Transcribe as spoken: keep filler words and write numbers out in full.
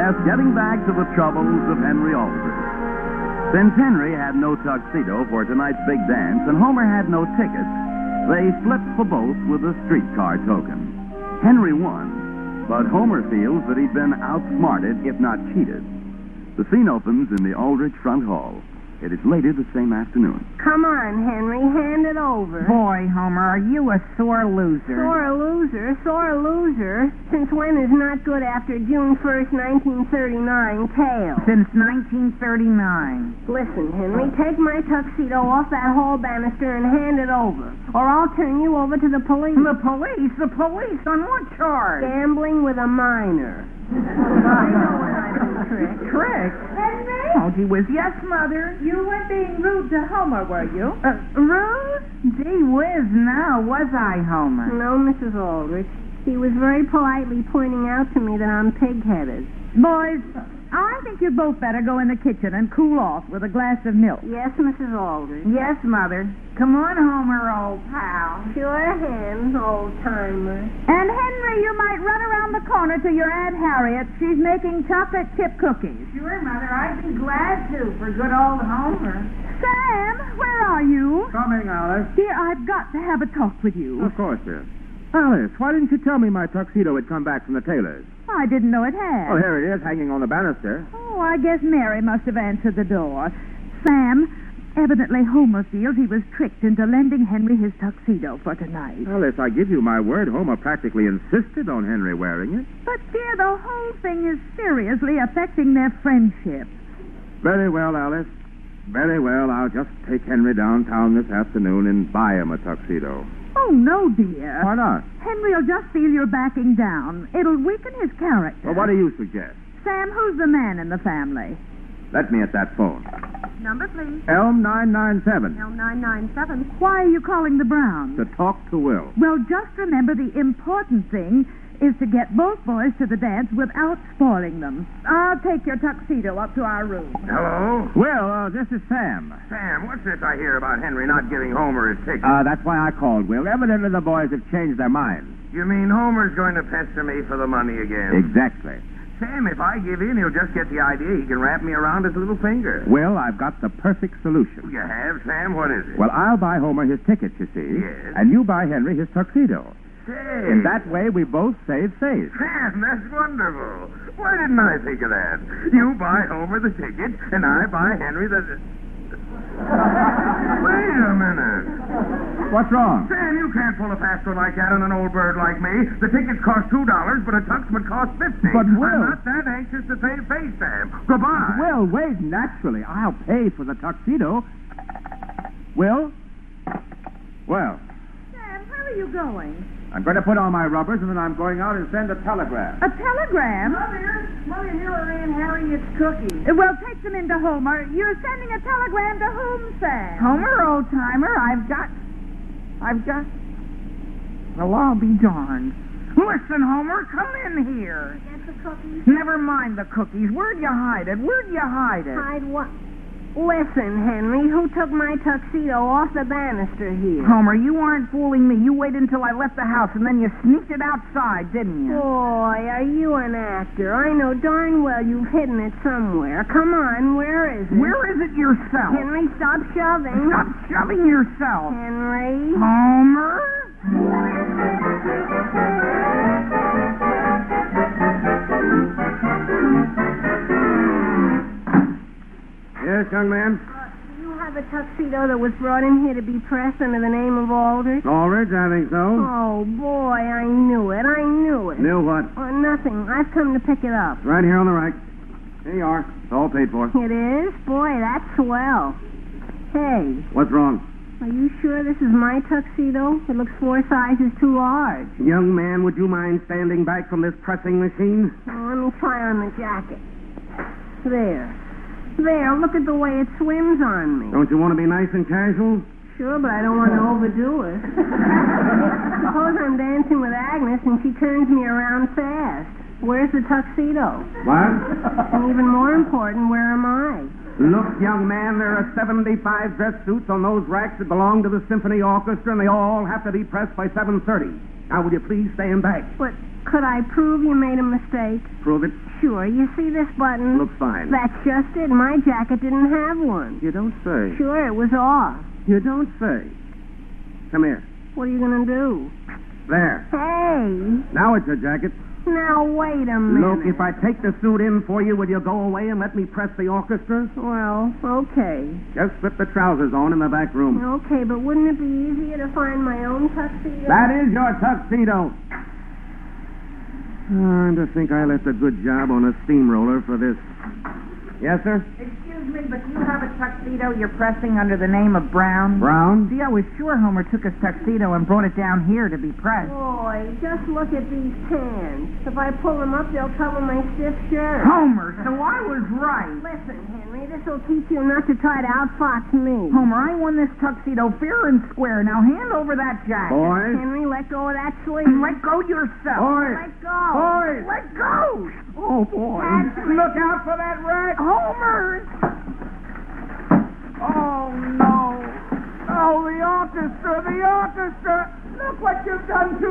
Yes, getting back to the troubles of Henry Aldrich. Since Henry had no tuxedo for tonight's big dance and Homer had no tickets, they flipped for both with a streetcar token. Henry won, but Homer feels that he'd been outsmarted, if not cheated. The scene opens in the Aldrich front hall. It is later the same afternoon. Come on, Henry, hand it over. Boy, Homer, are you a sore loser? Sore loser? Sore loser? Since when is not good after June first, nineteen thirty-nine, Kale? Since nineteen thirty-nine. Listen, Henry, take my tuxedo off that hall banister and hand it over, or I'll turn you over to the police. The police? The police? On what charge? Gambling with a minor. I know what I do, Trick. Trick? Henry? Oh, gee whiz. Yes, Mother? You weren't being rude to Homer, were you? Uh, rude? Gee whiz, no, was I, Homer? No, Missus Aldrich. He was very politely pointing out to me that I'm pig-headed. Boys, I think you'd both better go in the kitchen and cool off with a glass of milk. Yes, Missus Aldrich. Yes, Mother. Come on, Homer, old pal. Sure, Hen, old-timer. And, Henry, you might run around the corner to your Aunt Harriet. She's making chocolate chip cookies. Sure, Mother. I'd be glad to for good old Homer. Sam, where are you? Coming, Alice. Dear, I've got to have a talk with you. Of course, dear. Alice, why didn't you tell me my tuxedo had come back from the tailor's? I didn't know it had. Oh, here it is, hanging on the banister. Oh, I guess Mary must have answered the door. Sam, evidently Homer feels he was tricked into lending Henry his tuxedo for tonight. Alice, I give you my word, Homer practically insisted on Henry wearing it. But, dear, the whole thing is seriously affecting their friendship. Very well, Alice. Very well, I'll just take Henry downtown this afternoon and buy him a tuxedo. Oh, no, dear. Why not? Henry'll just feel you're backing down. It'll weaken his character. Well, what do you suggest? Sam, who's the man in the family? Let me at that phone. Number, please. Elm nine nine seven. L nine nine seven. Why are you calling the Browns? To talk to Will. Well, just remember the important thing is to get both boys to the dance without spoiling them. I'll take your tuxedo up to our room. Hello? Will, uh, this is Sam. Sam, what's this I hear about Henry not giving Homer his ticket? Uh, that's why I called, Will. Evidently the boys have changed their minds. You mean Homer's going to pester me for the money again? Exactly. Sam, if I give in, he'll just get the idea he can wrap me around his little finger. Will, I've got the perfect solution. You have, Sam? What is it? Well, I'll buy Homer his ticket, you see. Yes. And you buy Henry his tuxedo. Say. In that way, we both save face. Sam, that's wonderful. Why didn't I think of that? You buy Homer the ticket, and I buy Henry the... Wait a minute. What's wrong? Sam, you can't pull a fast one like that on an old bird like me. The tickets cost two dollars, but a tux would cost fifty. But, Will... I'm not that anxious to save face, Sam. Goodbye. Well, wait, naturally. I'll pay for the tuxedo. Will? Well, Sam, where are you going? I'm going to put on my rubbers, and then I'm going out and send a telegram. A telegram? Mother, Mother, here are Aunt Harriet's cookies. Uh, Well, take them into Homer. You're sending a telegram to whom, Sam? Homer, old-timer, I've got... I've got... Well, I'll be darned. Listen, Homer, come in here. Get the cookies? Never mind the cookies. Where'd you hide it? Where'd you hide it? Hide what? Listen, Henry, who took my tuxedo off the banister here? Homer, you aren't fooling me. You waited until I left the house, and then you sneaked it outside, didn't you? Boy, are you an actor? I know darn well you've hidden it somewhere. Come on, where is it? Where is it yourself? Henry, stop shoving. Stop shoving yourself. Henry? Homer? Yes, young man? Uh, do you have a tuxedo that was brought in here to be pressed under the name of Aldrich? Aldrich, I think so. Oh, boy, I knew it. I knew it. Knew what? Oh, nothing. I've come to pick it up. Right here on the right. Here you are. It's all paid for. It is? Boy, that's swell. Hey, What's wrong? are you sure this is my tuxedo? It looks four sizes too large. Young man, would you mind standing back from this pressing machine? Oh, let me try on the jacket. There. There, look at the way it swims on me. Don't you want to be nice and casual? Sure, but I don't want to overdo it. Suppose I'm dancing with Agnes and she turns me around fast. Where's the tuxedo? What? And even more important, where am I? Look, young man, there are seventy-five dress suits on those racks that belong to the symphony orchestra, and they all have to be pressed by seven thirty. Now, will you please stand back? But could I prove you made a mistake? Prove it. Sure. You see this button? Looks fine. That's just it. My jacket didn't have one. You don't say. Sure, it was off. You don't say. Come here. What are you going to do? There. Hey, Now it's your jacket. now wait a minute. Look, if I take the suit in for you, will you go away and let me press the orchestra? Well, okay. Just slip the trousers on in the back room. Okay, but wouldn't it be easier to find my own tuxedo? That is your tuxedo. Oh, and to think I left a good job on a steamroller for this. Yes, sir? Excuse me, but you have a tuxedo you're pressing under the name of Brown? Brown? Gee, I was sure Homer took his tuxedo and brought it down here to be pressed. Boy, just look at these pants. If I pull them up, they'll cover my stiff shirt. Homer, so I was right. Listen, Henry, this'll teach you not to try to outfox me. Homer, I won this tuxedo fair and square. Now hand over that jacket. Boys? Henry, let go of that sleeve. Let go yourself. Boys! Let go. Boys! Let go. Oh, boy. Look out for that rat! Homer. Oh, no. Oh, the orchestra, the orchestra. Look what you've done to